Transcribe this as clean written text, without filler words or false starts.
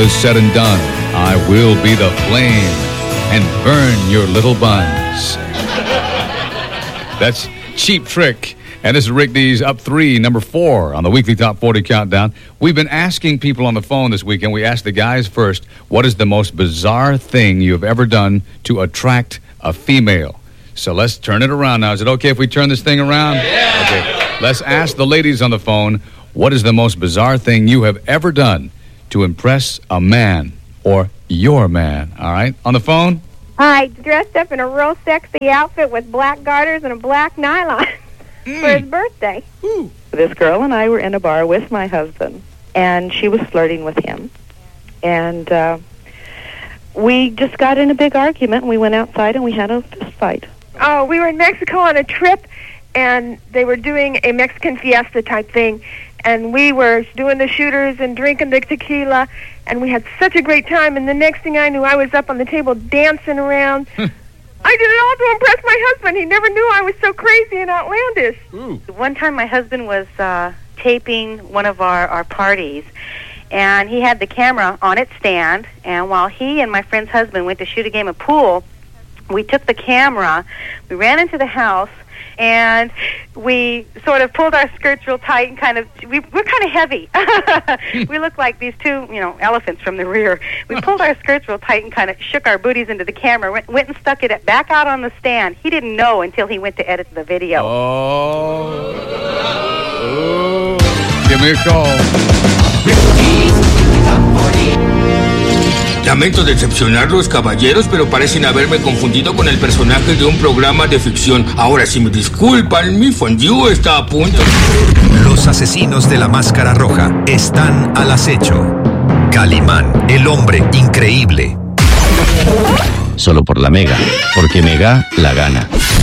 is said and done, I will be the flame and burn your little buns. That's Cheap Trick. And this is Rick D's Up 3, number 4 on the weekly Top 40 Countdown. We've been asking people on the phone this weekend. We asked the guys first, what is the most bizarre thing you have ever done to attract a female? So let's turn it around now. Is it okay if we turn this thing around? Yeah. Okay. Let's ask the ladies on the phone, what is the most bizarre thing you have ever done to impress a man or your man? All right. On the phone? I dressed up in a real sexy outfit with black garters and a black nylon for his birthday. Ooh. This girl and I were in a bar with my husband, and she was flirting with him. And we just got in a big argument, and we went outside and we had a fist fight. Oh, we were in Mexico on a trip, and they were doing a Mexican fiesta type thing, and we were doing the shooters and drinking the tequila, and we had such a great time, and the next thing I knew, I was up on the table dancing around. I did it all to impress my husband. He never knew I was so crazy and outlandish. Ooh. One time my husband was taping one of our parties, and he had the camera on its stand, and while he and my friend's husband went to shoot a game of pool, we took the camera, we ran into the house, and we sort of pulled our skirts real tight and we're kind of heavy. We looked like these two, elephants from the rear. We pulled our skirts real tight and kind of shook our booties into the camera, went and stuck it back out on the stand. He didn't know until he went to edit the video. Oh. Give me a call. Lamento decepcionarlos, caballeros, pero parecen haberme confundido con el personaje de un programa de ficción. Ahora, si me disculpan, mi fondue está a punto. Los asesinos de la máscara roja están al acecho. Calimán, el hombre increíble. Solo por la Mega, porque Mega la gana.